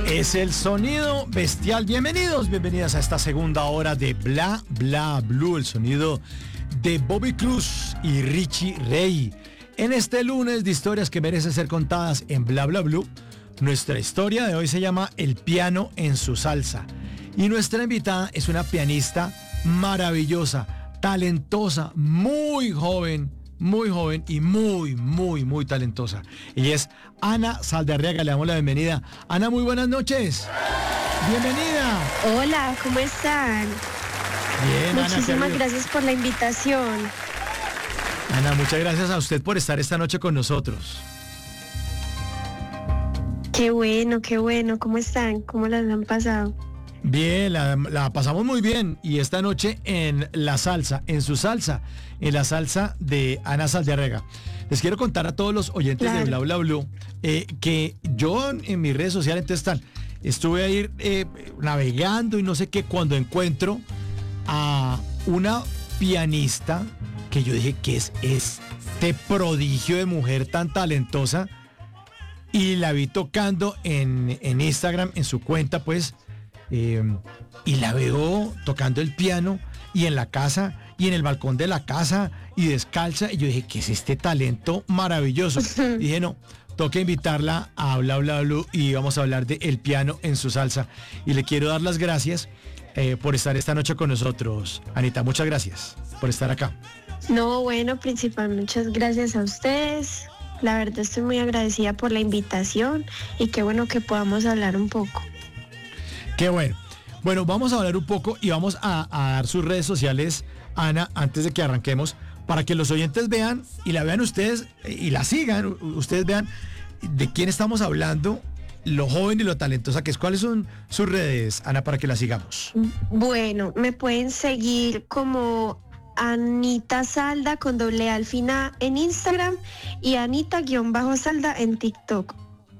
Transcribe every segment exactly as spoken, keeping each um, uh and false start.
Es el sonido bestial. Bienvenidos, bienvenidas a esta segunda hora de Bla Bla Blue, el sonido de Bobby Cruz y Richie Ray. En este lunes de historias que merecen ser contadas en Bla Bla Blue, nuestra historia de hoy se llama El piano en su salsa. Y nuestra invitada es una pianista maravillosa, talentosa, muy joven, muy joven y muy, muy, muy talentosa. Y es Ana Saldarriaga. Le damos la bienvenida. Ana, muy buenas noches. Bienvenida. Hola, ¿cómo están? Bien, Muchísimas Ana, gracias por la invitación. Ana, muchas gracias a usted por estar esta noche con nosotros. Qué bueno, qué bueno. ¿Cómo están? ¿Cómo las han pasado? Bien, la, la pasamos muy bien. Y esta noche en la salsa, en su salsa, en la salsa de Ana Saldarriaga. Les quiero contar a todos los oyentes claro. de Bla Bla Blue eh, que yo en mis redes sociales entonces están, estuve ahí eh, navegando y no sé qué, cuando encuentro a una pianista que yo dije, ¿qué es este prodigio de mujer tan talentosa? Y la vi tocando en, en Instagram, en su cuenta, pues, eh, y la veo tocando el piano y en la casa y en el balcón de la casa y descalza. Y yo dije, ¿qué es este talento maravilloso? Y dije, no, toca invitarla a Bla Bla Blue y vamos a hablar de el piano en su salsa. Y le quiero dar las gracias eh, por estar esta noche con nosotros. Anita, muchas gracias por estar acá. No, bueno, principal, muchas gracias a ustedes. La verdad estoy muy agradecida por la invitación y qué bueno que podamos hablar un poco. Qué bueno. Bueno, vamos a hablar un poco y vamos a, a dar sus redes sociales, Ana, antes de que arranquemos, para que los oyentes vean y la vean ustedes y la sigan, ustedes vean de quién estamos hablando, lo joven y lo talentosa que es. ¿Cuáles son sus redes, Ana, para que la sigamos? Bueno, me pueden seguir como Anita Salda con doble A al final en Instagram y Anita-Salda en TikTok.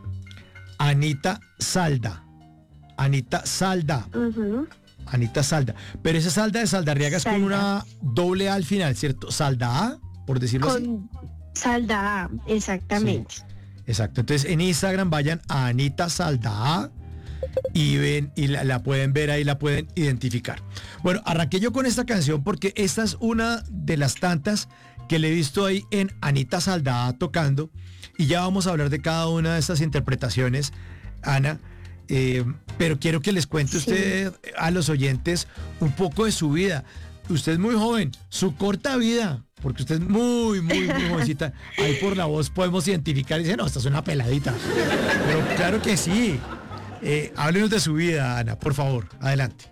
Anita Salda. Anita Salda. Uh-huh. Anita Salda. Pero esa Salda de Saldarriaga es con una doble A al final, ¿cierto? Salda A, por decirlo con así. Salda A, exactamente. Sí, exacto. Entonces en Instagram vayan a Anita Salda A y ven y la, la pueden ver ahí, la pueden identificar. Bueno, arranqué yo con esta canción porque esta es una de las tantas que le he visto ahí en Anita Salda A tocando y ya vamos a hablar de cada una de estas interpretaciones, Ana. Eh, pero quiero que les cuente sí. usted a los oyentes un poco de su vida. Usted es muy joven, su corta vida, porque usted es muy, muy, muy jovencita. Ahí por la voz podemos identificar y decir, no, esta es una peladita. Pero claro que sí. Eh, háblenos de su vida, Ana, por favor, adelante.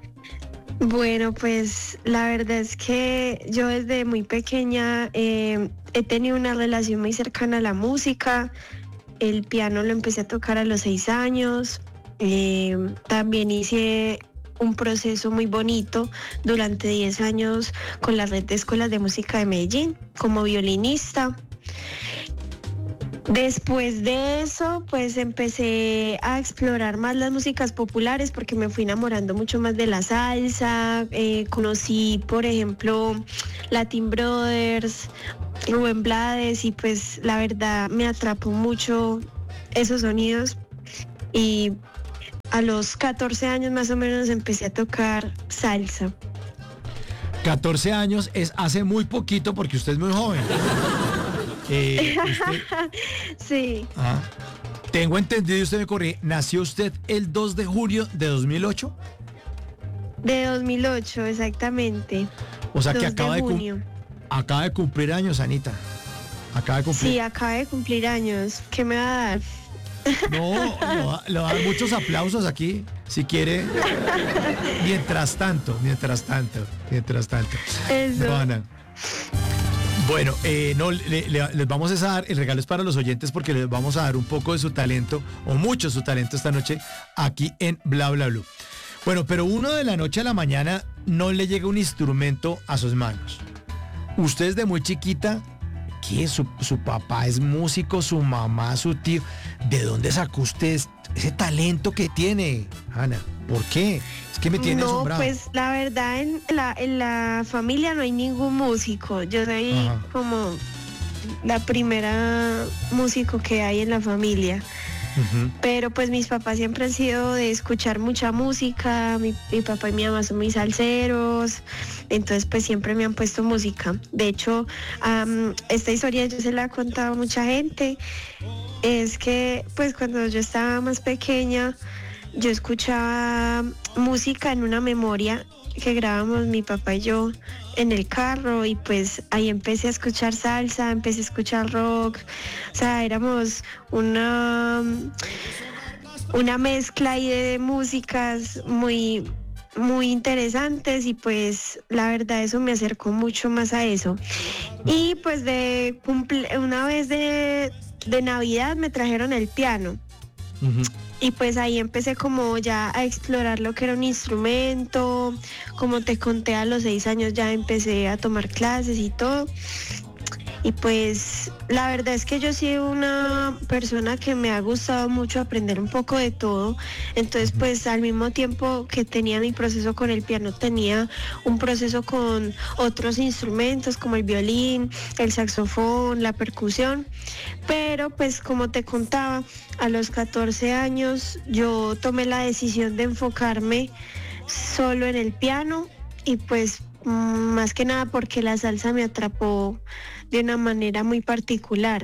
Bueno, pues la verdad es que yo desde muy pequeña eh, he tenido una relación muy cercana a la música. El piano lo empecé a tocar a los seis años. Eh, también hice un proceso muy bonito durante diez años con la red de escuelas de música de Medellín como violinista. Después de eso, pues empecé a explorar más las músicas populares porque me fui enamorando mucho más de la salsa. Eh, conocí, por ejemplo, Latin Brothers, Rubén Blades y pues la verdad me atrapó mucho esos sonidos y a los catorce años más o menos empecé a tocar salsa. catorce años es hace muy poquito porque usted es muy joven. Eh, usted, sí. Ah, tengo entendido y usted me corrige, ¿nació usted el dos de julio de dos mil ocho? De dos mil ocho, exactamente. O sea que acaba de, cum- acaba de cumplir años, Anita. Acaba de cumplir. Sí, acaba de cumplir años. ¿Qué me va a dar? No, le va, le va a dar muchos aplausos aquí, si quiere. Mientras tanto, mientras tanto, mientras tanto. Eso. No, Ana. Bueno, eh, no, le, le, les vamos a dar, el regalo es para los oyentes porque les vamos a dar un poco de su talento, o mucho de su talento esta noche, aquí en Bla Bla Blue. Bueno, pero uno de la noche a la mañana no le llega un instrumento a sus manos. Usted desde muy chiquita, ¿qué? Su, su papá es músico, su mamá, su tío. ¿De dónde sacó usted ese talento que tiene, Ana? ¿Por qué? Es que me tiene no, asombrado. Pues la verdad en la, en la familia no hay ningún músico. Yo soy Ajá. como la primera músico que hay en la familia. Uh-huh. Pero pues mis papás siempre han sido de escuchar mucha música, mi, mi papá y mi mamá son muy salseros, entonces pues siempre me han puesto música. De hecho, um, esta historia yo se la he contado a mucha gente, es que pues cuando yo estaba más pequeña, yo escuchaba música en una memoria que grabamos mi papá y yo en el carro, y pues ahí empecé a escuchar salsa, empecé a escuchar rock, o sea, éramos una, una mezcla ahí de músicas muy, muy interesantes, y pues la verdad eso me acercó mucho más a eso. Y pues de cumple, una vez de, de Navidad me trajeron el piano. Uh-huh. Y pues ahí empecé como ya a explorar lo que era un instrumento. Como te conté, a los seis años ya empecé a tomar clases y todo. Y pues la verdad es que yo soy una persona que me ha gustado mucho aprender un poco de todo. Entonces pues al mismo tiempo que tenía mi proceso con el piano, tenía un proceso con otros instrumentos como el violín, el saxofón, la percusión. Pero pues como te contaba, a los catorce años yo tomé la decisión de enfocarme solo en el piano, y pues más que nada porque la salsa me atrapó de una manera muy particular.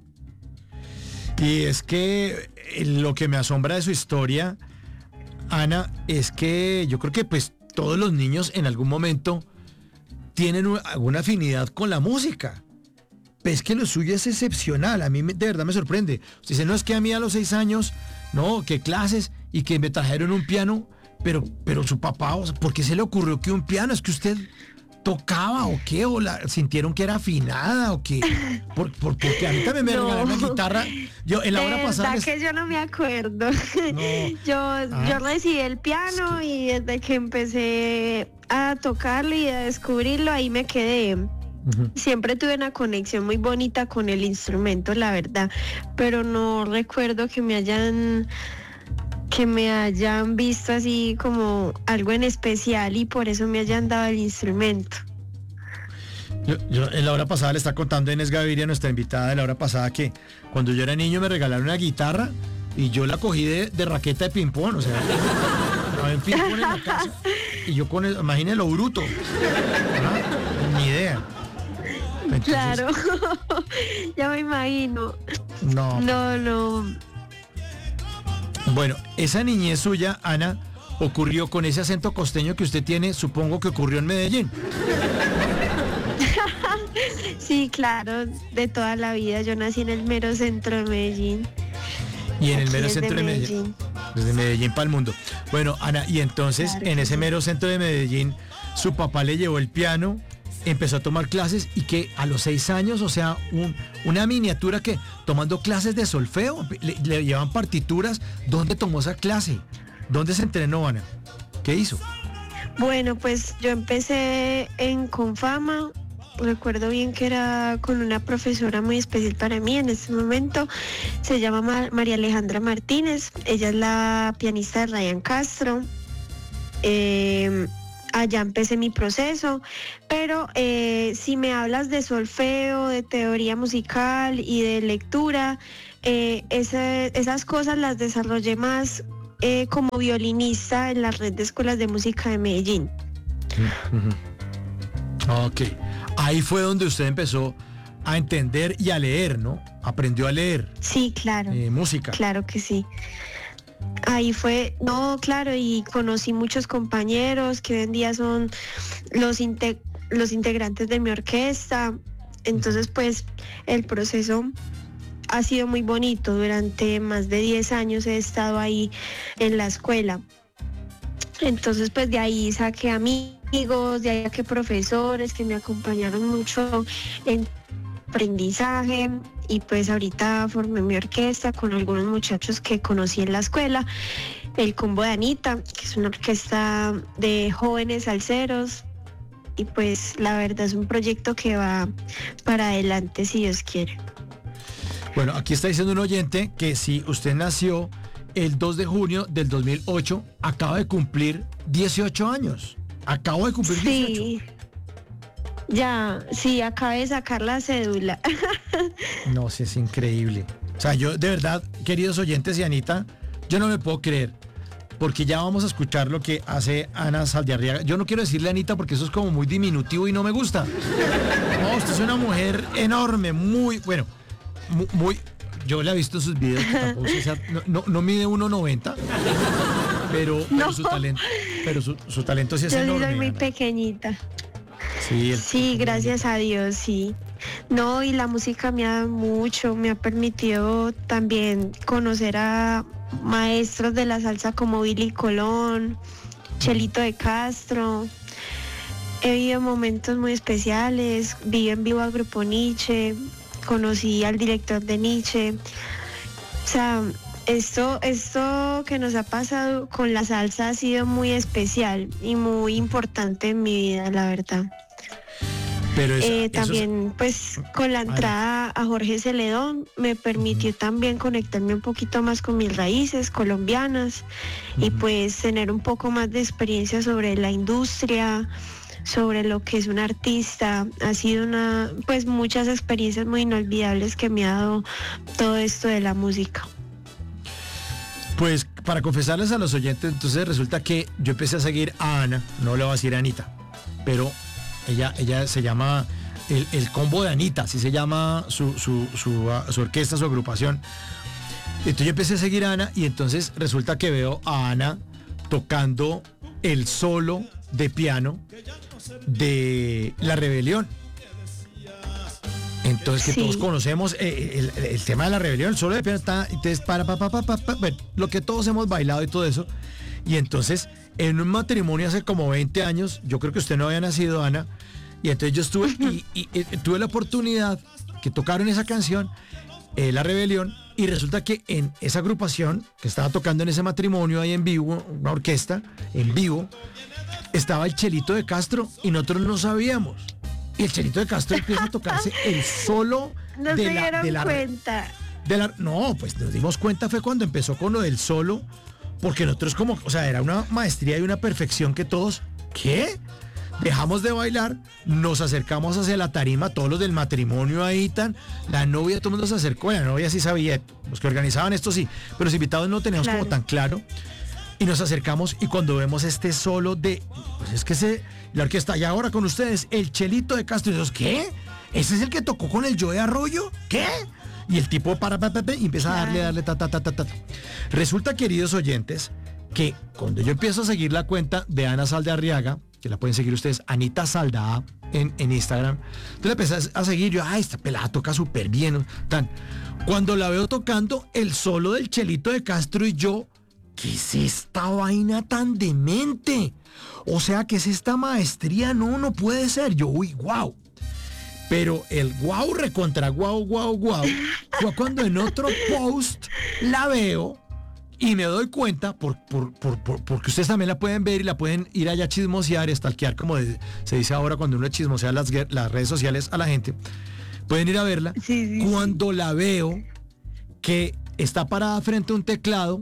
Y es que lo que me asombra de su historia, Ana, es que yo creo que pues todos los niños en algún momento tienen alguna afinidad con la música. Pero es que lo suyo es excepcional, a mí de verdad me sorprende. Usted dice, no, es que a mí a los seis años, no, que clases y que me trajeron un piano, pero, pero su papá, o sea, ¿por qué se le ocurrió que un piano? ¿Es que usted tocaba o qué? ¿O la sintieron que era afinada o qué? Por, por, porque a mí también me no. regalaron una guitarra. Yo en la hora pasada. Les... que yo no me acuerdo. No. yo, ah. yo recibí el piano, es que... y desde que empecé a tocarlo y a descubrirlo, ahí me quedé. Uh-huh. Siempre tuve una conexión muy bonita con el instrumento, la verdad, pero no recuerdo que me hayan que me hayan visto así como algo en especial y por eso me hayan dado el instrumento. Yo, yo en la hora pasada le está contando Inés Gaviria, nuestra invitada de la hora pasada, que cuando yo era niño me regalaron una guitarra y yo la cogí de, de raqueta de ping-pong, o sea, en ping-pong en la casa, y yo con el, imagínese lo bruto, ¿no? Ni idea. Entonces, claro, ya me imagino. No. No, no. Bueno, esa niñez suya, Ana, ocurrió con ese acento costeño que usted tiene, supongo que ocurrió en Medellín. Sí, claro, de toda la vida. Yo nací en el mero centro de Medellín. Y en el mero centro de Medellín. Medellín. Desde Medellín para el mundo. Bueno, Ana, y entonces claro en ese sí. mero centro de Medellín, su papá le llevó el piano, empezó a tomar clases y que a los seis años, o sea, un, una miniatura que tomando clases de solfeo, le, le llevan partituras. ¿Dónde tomó esa clase? ¿Dónde se entrenó, Ana? ¿Qué hizo? Bueno, pues yo empecé en Confama. Recuerdo bien que era con una profesora muy especial para mí en este momento. Se llama Mar- María Alejandra Martínez. Ella es la pianista de Ryan Castro. Eh, allá empecé mi proceso, pero eh, si me hablas de solfeo, de teoría musical y de lectura, eh, esa, esas cosas las desarrollé más eh, como violinista en la red de escuelas de música de Medellín. Uh-huh. Ok, ahí fue donde usted empezó a entender y a leer, ¿no? Aprendió a leer. Sí, claro. Eh, música. Claro que sí. Ahí fue, no, claro, y conocí muchos compañeros que hoy en día son los, inte- los integrantes de mi orquesta. Entonces, pues, el proceso ha sido muy bonito. Durante más de diez años he estado ahí en la escuela. Entonces, pues, de ahí saqué amigos, de ahí saqué profesores que me acompañaron mucho en aprendizaje, y pues ahorita formé mi orquesta con algunos muchachos que conocí en la escuela, el Combo de Anita, que es una orquesta de jóvenes salseros, y pues la verdad es un proyecto que va para adelante si Dios quiere. Bueno, aquí está diciendo un oyente que si usted nació el dos de junio del dos mil ocho, acaba de cumplir dieciocho años. Acabo de cumplir dieciocho. Sí. Ya, sí, acabé de sacar la cédula. No, sí, es increíble. O sea, yo de verdad, queridos oyentes y Anita, yo no me puedo creer, porque ya vamos a escuchar lo que hace Ana Saldarriaga. Yo no quiero decirle Anita porque eso es como muy diminutivo y no me gusta. No, usted es una mujer enorme, muy, bueno, muy, muy yo le he visto sus videos, que tampoco se, no, no, no mide uno noventa, pero, pero No. su talento, pero su, su talento sí es Yo sí enorme. soy muy Ana. pequeñita. Sí, el- Sí, gracias a Dios, sí. No, y la música me ha dado mucho, me ha permitido también conocer a maestros de la salsa como Billy Colón, Chelito de Castro. He vivido momentos muy especiales, vi en vivo a Grupo Nietzsche, conocí al director de Nietzsche. O sea, esto, esto que nos ha pasado con la salsa ha sido muy especial y muy importante en mi vida, la verdad. pero esa- Eh, eso es- también pues con la entrada a Jorge Celedón me permitió también conectarme un poquito más con mis raíces colombianas y Ujú. pues tener un poco más de experiencia sobre la industria, sobre lo que es un artista. Ha sido una, pues muchas experiencias muy inolvidables que me ha dado todo esto de la música. Pues para confesarles a los oyentes, entonces resulta que yo empecé a seguir a Ana, no le voy a decir a Anita, pero ella, ella se llama el, el Combo de Anita, así se llama su, su, su, ah, su orquesta, su agrupación. Entonces yo empecé a seguir a Ana y entonces resulta que veo a Ana tocando el solo de piano de La Rebelión. Entonces que Sí. todos conocemos eh, el, el- el tema de La Rebelión, el solo de piano está, entonces para, pa, pa, pa, pa, pa, bueno, lo que todos hemos bailado y todo eso. Y entonces en un matrimonio hace como veinte años, yo creo que usted no había nacido, Ana, y entonces yo estuve y, y, y tuve la oportunidad que tocaron esa canción, eh, La Rebelión, y resulta que en esa agrupación que estaba tocando en ese matrimonio ahí en vivo, una orquesta en vivo, estaba el Chelito de Castro y nosotros no sabíamos. Y el Chelito de Castro empieza a tocarse el solo No de se la, dieron de la, cuenta. de la- no, pues nos dimos cuenta fue cuando empezó con lo del solo, porque nosotros como, o sea, era una maestría y una perfección que todos, ¿qué? Dejamos de bailar, nos acercamos hacia la tarima, todos los del matrimonio ahí tan, la novia, todo el mundo se acercó, la novia sí sabía, los que organizaban esto sí, pero los invitados no teníamos Claro. como tan claro. Y nos acercamos y cuando vemos este solo de, pues es que se, la orquesta, y ahora con ustedes, el Chelito de Castro, y nosotros, ¿qué? ¿Ese es el que tocó con el Joe Arroyo? ¿Qué? Y el tipo para, para, para, y empieza a darle, darle, ta, ta, ta, ta, ta. Resulta, queridos oyentes, que cuando yo empiezo a seguir la cuenta de Ana Saldarriaga, que la pueden seguir ustedes, Anita Salda en, en Instagram, entonces la empecé a seguir, yo, ay, esta pelada toca súper bien, ¿no? Tan. Cuando la veo tocando el solo del Chelito de Castro y yo, ¿qué es esta vaina tan demente? O sea, ¿qué es esta maestría? No, no puede ser. Yo, uy, wow. Pero el wow recontra guau, guau, guau, fue cuando en otro post la veo y me doy cuenta, por, por, por, por- porque ustedes también la pueden ver y la pueden ir allá a chismosear y stalkear, como de- se dice ahora cuando uno chismosea las, guer- las redes sociales a la gente. Pueden ir a verla. Sí, sí, sí. Cuando la veo que está parada frente a un teclado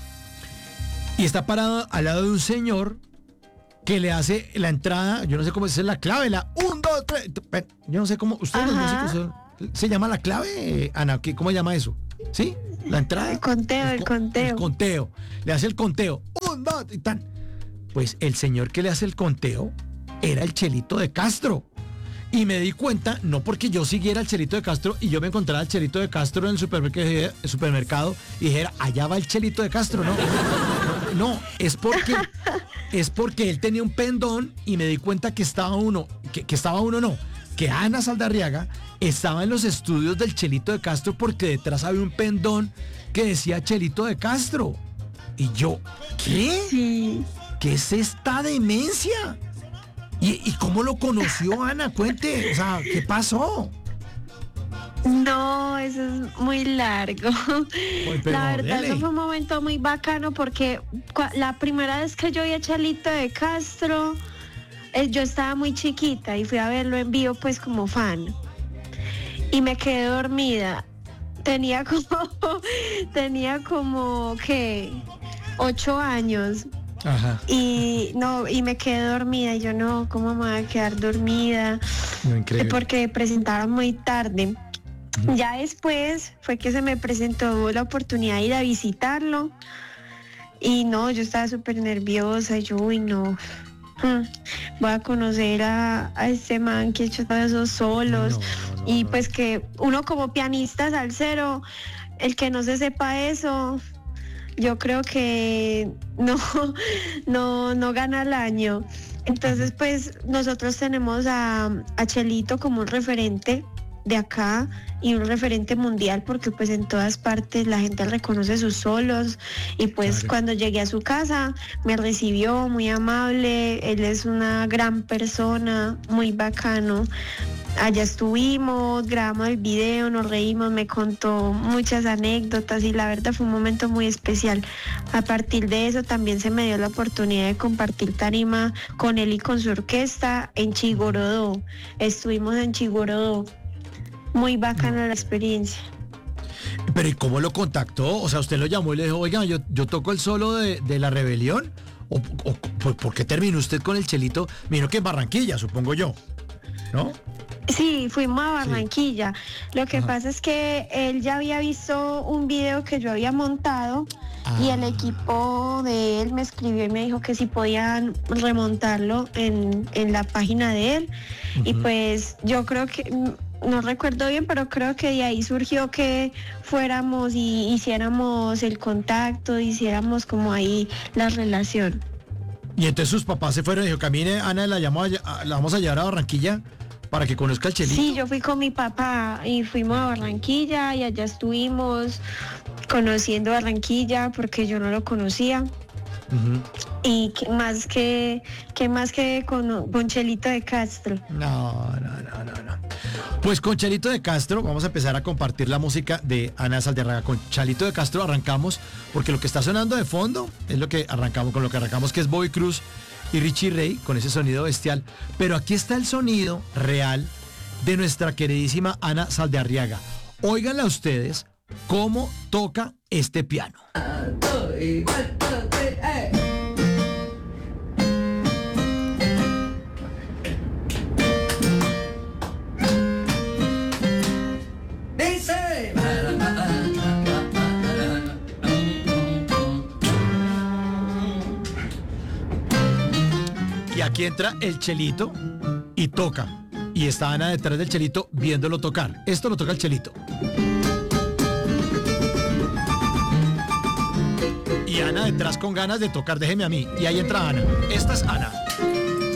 y está parada al lado de un señor que le hace la entrada, yo no sé cómo es la clave, la un, dos, tres, pen- yo no sé cómo, ustedes los Ajá. músicos, son- ¿se llama la clave, eh, Ana? ¿Qué- ¿Cómo se llama eso? ¿Sí? La entrada. El conteo, el co- conteo. El conteo. Le hace el conteo. Un, dos, y tan. Pues el señor que le hace el conteo era el Chelito de Castro. Y me di cuenta, no porque yo siguiera al Chelito de Castro y yo me encontrara al Chelito de Castro en el supermercado, el supermercado y dijera, allá va el Chelito de Castro, no. No, es porque es porque él tenía un pendón y me di cuenta que estaba uno, que, que estaba uno no, que Ana Saldarriaga estaba en los estudios del Chelito de Castro porque detrás había un pendón que decía Chelito de Castro. Y yo, ¿qué? Sí. ¿Qué es esta demencia? ¿Y, y cómo lo conoció Ana? Cuente, o sea, ¿qué pasó? No, eso es muy largo. Uy, pero La verdad, dele. eso fue un momento muy bacano porque cua- la primera vez que yo vi a Chelito de Castro, eh, yo estaba muy chiquita y fui a verlo en vivo pues como fan. Y me quedé dormida. Tenía como, tenía como, ¿qué? Ocho años. Ajá, Y no, y me quedé dormida. Y yo no, ¿cómo me voy a quedar dormida? no, increíble. Porque presentaron muy tarde. Ya después fue que se me presentó la oportunidad de ir a visitarlo. Y no, yo estaba súper nerviosa. Y yo, uy, no. Hmm, voy a conocer a, a este man que ha hecho todos esos solos. No, no, y no. pues que uno como pianista salsero, el que no se sepa eso, yo creo que no, no, no gana el año. Entonces, pues nosotros tenemos a, a Chelito como un referente de acá y un referente mundial, porque pues en todas partes la gente reconoce sus solos. Y pues Claro. cuando llegué a su casa me recibió muy amable, él es una gran persona, muy bacano. Allá estuvimos, grabamos el video, nos reímos, me contó muchas anécdotas y la verdad fue un momento muy especial. A partir de eso también se me dio la oportunidad de compartir tarima con él y con su orquesta en Chigorodó. Estuvimos en Chigorodó. Muy bacana la experiencia. Pero ¿y cómo lo contactó? O sea, usted lo llamó y le dijo, oiga, yo, yo toco el solo de, de La Rebelión. ¿O, o por, por qué terminó usted con el Chelito? Miro que en Barranquilla, supongo yo, ¿no? Sí, fuimos a Barranquilla. Lo que Ajá. pasa es que él ya había visto un video que yo había montado y el Ah. equipo de él me escribió y me dijo que si podían remontarlo en, en la página de él. Y Ujú. pues yo creo que, mm, no recuerdo bien, pero creo que de ahí surgió que fuéramos y hiciéramos el contacto, hiciéramos como ahí la relación. Y entonces sus papás se fueron y dijo, camine, Ana, la, llamó a- la vamos a llevar a Barranquilla para que conozca el Chelito. Sí, yo fui con mi papá y fuimos a Barranquilla y allá estuvimos conociendo Barranquilla porque yo no lo conocía. Ujú. Y que más que, que más que con, con Chelito de Castro. No, no, no, no, no. Pues con Chalito de Castro vamos a empezar a compartir la música de Ana Saldarriaga. Con Chalito de Castro arrancamos, porque lo que está sonando de fondo es lo que arrancamos, con lo que arrancamos, que es Bobby Cruz y Richie Ray, con ese sonido bestial. Pero aquí está el sonido real de nuestra queridísima Ana Saldarriaga. Óiganla ustedes cómo toca este piano. Dice. Y aquí entra el Chelito y toca. Y está Ana detrás del Chelito viéndolo tocar. Esto lo toca el Chelito. Y Ana detrás con ganas de tocar, déjeme a mí. Y ahí entra Ana. Esta es Ana.